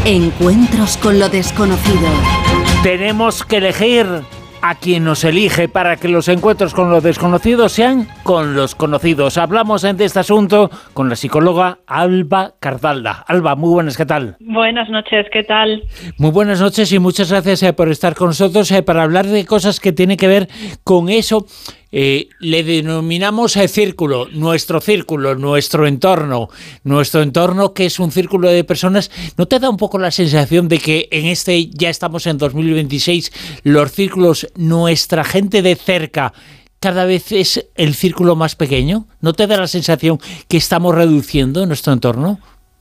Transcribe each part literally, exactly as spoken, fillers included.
Encuentros con lo desconocido. Tenemos que elegir a quien nos elige para que los encuentros con los desconocidos sean con los conocidos. Hablamos de este asunto con la psicóloga Alba Cardalda. Alba, muy buenas, ¿qué tal? Buenas noches, ¿qué tal? Muy buenas noches y muchas gracias eh, por estar con nosotros eh, para hablar de cosas que tienen que ver con eso. Eh, le denominamos eh, círculo, nuestro círculo, nuestro entorno, nuestro entorno que es un círculo de personas. ¿No te da un poco la sensación de que en este, ya estamos en dos mil veintiséis, los círculos, nuestra gente de cerca, cada vez es el círculo más pequeño? ¿No te da la sensación que estamos reduciendo nuestro entorno?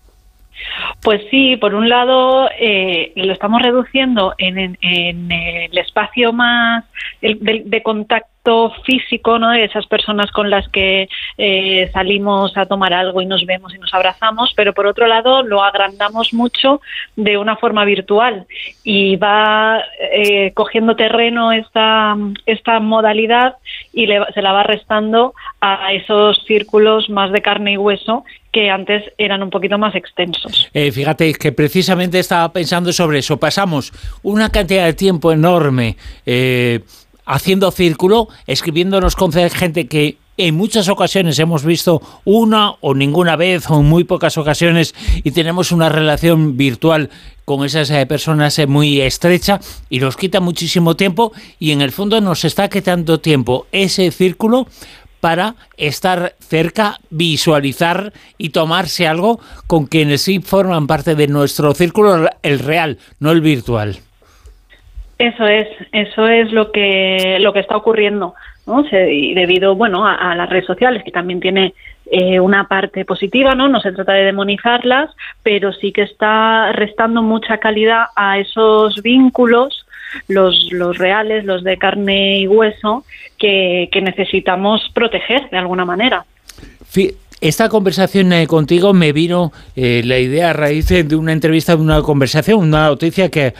Pues sí, por un lado eh, lo estamos reduciendo en, en, en el espacio más el, de, de contacto físico, ¿no? De esas personas con las que eh, salimos a tomar algo y nos vemos y nos abrazamos, pero por otro lado lo agrandamos mucho de una forma virtual y va eh, cogiendo terreno esta, esta modalidad y le, se la va restando a esos círculos más de carne y hueso que antes eran un poquito más extensos. Eh, fíjate que precisamente estaba pensando sobre eso. Pasamos una cantidad de tiempo enorme eh, haciendo círculo, escribiéndonos con gente que en muchas ocasiones hemos visto una o ninguna vez o en muy pocas ocasiones y tenemos una relación virtual con esas eh, personas eh, muy estrecha y nos quita muchísimo tiempo y en el fondo nos está quitando tiempo ese círculo para estar cerca, visualizar y tomarse algo con quienes sí forman parte de nuestro círculo, el real, no el virtual. Eso es, eso es lo que lo que está ocurriendo, ¿no? Se, y debido, bueno, a, a las redes sociales, que también tiene eh, una parte positiva, ¿no? No se trata de demonizarlas, pero sí que está restando mucha calidad a esos vínculos, los los reales, los de carne y hueso, que, que necesitamos proteger de alguna manera. Esta conversación eh, contigo me vino eh, la idea a raíz de una entrevista, de una conversación, una noticia que